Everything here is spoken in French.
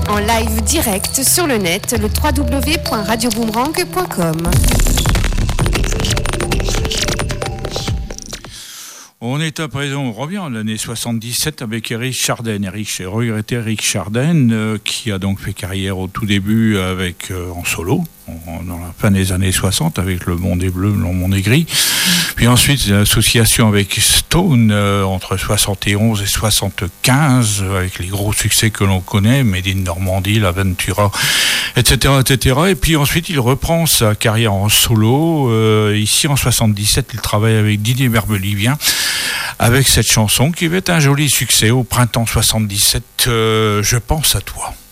En live direct sur le net, le www.radioboomerang.com. On est à présent, on revient à l'année 77 avec Eric Chardin. Regretté Eric Chardin, qui a donc fait carrière au tout début avec en solo, dans la fin des années 60, avec Le Monde est bleu, Le Monde est gris. Puis ensuite, l'association avec Stone, entre 71 et 75, avec les gros succès que l'on connaît, Made in Normandie, l'Aventura, etc., etc. Et puis ensuite, il reprend sa carrière en solo. Ici, en 77, il travaille avec Didier Barbelivien, avec cette chanson qui va être un joli succès au printemps 77, Je pense à toi.